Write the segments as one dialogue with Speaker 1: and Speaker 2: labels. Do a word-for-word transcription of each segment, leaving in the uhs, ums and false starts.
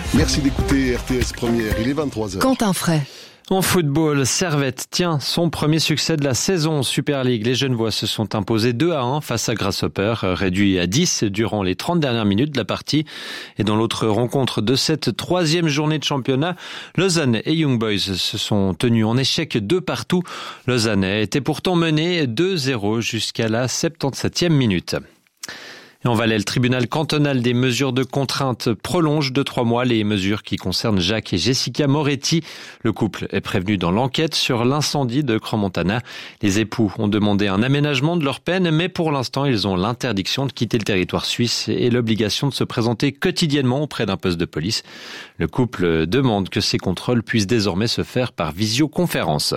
Speaker 1: Merci d'écouter R T S Première, il est vingt-trois heures.
Speaker 2: Quentin Fray.
Speaker 3: En football, Servette tient son premier succès de la saison en Super League. Les Genevois se sont imposés deux à un face à Grasshopper, réduit à dix durant les trente dernières minutes de la partie. Et dans l'autre rencontre de cette troisième journée de championnat, Lausanne et Young Boys se sont tenus en échec deux partout. Lausanne était pourtant mené deux zéro jusqu'à la soixante-dix-septième minute. Et en Valais, le tribunal cantonal des mesures de contrainte prolonge de trois mois les mesures qui concernent Jacques et Jessica Moretti. Le couple est prévenu dans l'enquête sur l'incendie de Crans-Montana. Les époux ont demandé un aménagement de leur peine, mais pour l'instant, ils ont l'interdiction de quitter le territoire suisse et l'obligation de se présenter quotidiennement auprès d'un poste de police. Le couple demande que ces contrôles puissent désormais se faire par visioconférence.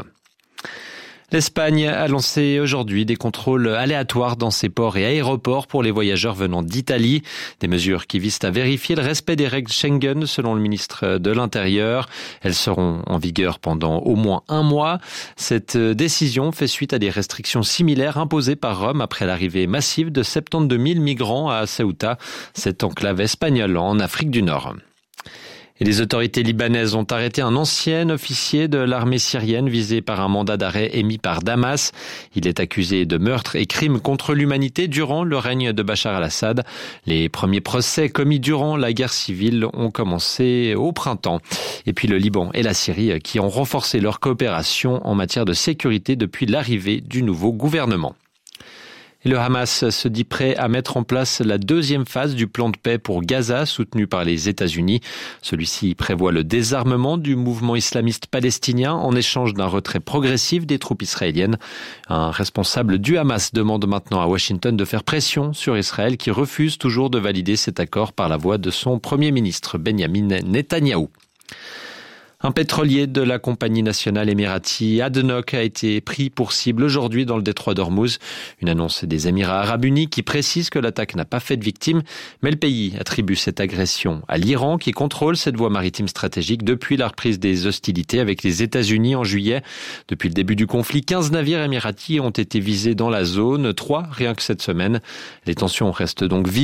Speaker 3: L'Espagne a lancé aujourd'hui des contrôles aléatoires dans ses ports et aéroports pour les voyageurs venant d'Italie. Des mesures qui visent à vérifier le respect des règles Schengen selon le ministre de l'Intérieur. Elles seront en vigueur pendant au moins un mois. Cette décision fait suite à des restrictions similaires imposées par Rome après l'arrivée massive de soixante-douze mille migrants à Ceuta, cette enclave espagnole en Afrique du Nord. Et les autorités libanaises ont arrêté un ancien officier de l'armée syrienne visé par un mandat d'arrêt émis par Damas. Il est accusé de meurtre et crimes contre l'humanité durant le règne de Bachar al-Assad. Les premiers procès commis durant la guerre civile ont commencé au printemps. Et puis le Liban et la Syrie qui ont renforcé leur coopération en matière de sécurité depuis l'arrivée du nouveau gouvernement. Et le Hamas se dit prêt à mettre en place la deuxième phase du plan de paix pour Gaza, soutenu par les États-Unis. Celui-ci prévoit le désarmement du mouvement islamiste palestinien en échange d'un retrait progressif des troupes israéliennes. Un responsable du Hamas demande maintenant à Washington de faire pression sur Israël qui refuse toujours de valider cet accord par la voix de son premier ministre Benjamin Netanyahou. Un pétrolier de la compagnie nationale émirati ADNOC a été pris pour cible aujourd'hui dans le détroit d'Ormuz. Une annonce des Émirats arabes unis qui précise que l'attaque n'a pas fait de victimes, mais le pays attribue cette agression à l'Iran qui contrôle cette voie maritime stratégique depuis la reprise des hostilités avec les États-Unis en juillet. Depuis le début du conflit, quinze navires émiratis ont été visés dans la zone, trois rien que cette semaine. Les tensions restent donc vives.